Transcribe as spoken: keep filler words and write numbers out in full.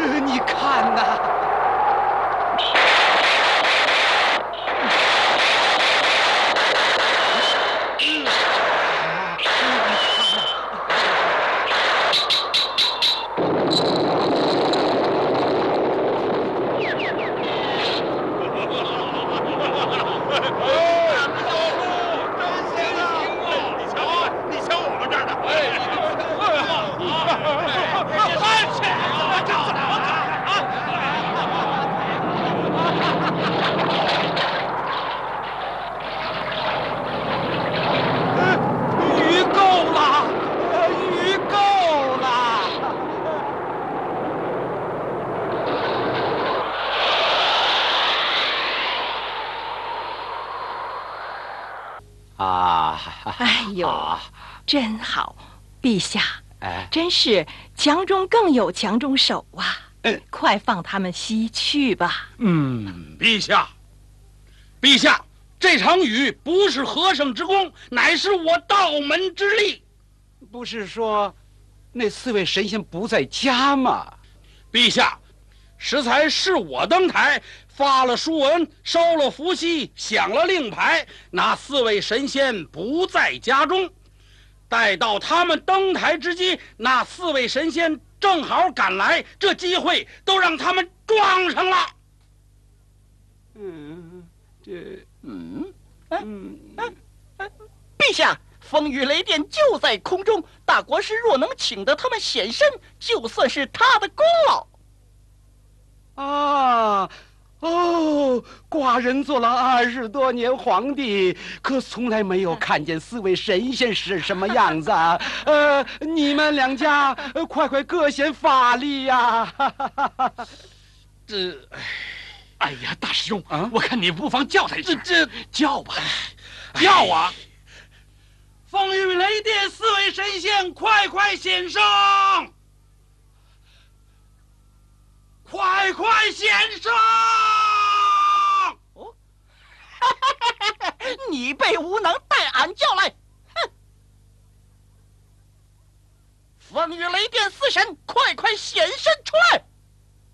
呃，你看呐。 啊， 哎呦， 啊、 真好，陛下， 哎， 真是强中更有强中手啊！ 嗯， 快放他们西去吧。 嗯， 陛下，陛下，这场雨不是和尚之功，乃是我道门之力。 不是说那四位神仙不在家吗？ 陛下，实才是我登台。 发了书文，烧了符息，响了令牌，那四位神仙不在家中。待到他们登台之际，那四位神仙正好赶来，这机会都让他们撞上了。 嗯，这， 嗯，嗯，陛下，风雨雷电就在空中，大国师若能请得他们显身，就算是他的功劳。 啊。 哦，寡人做了二十多年皇帝，可从来没有看见四位神仙是什么样子啊！呃，你们两家、呃、快快各显法力呀！ 这， 哎呀，大师兄， 啊， 我看你不妨叫他一声， 这叫吧， 叫啊！风雨雷电四位神仙，快快显圣！ 快快显圣！ 哦，你辈无能，带俺叫来！哼！风雨雷电四神，快快显身出来！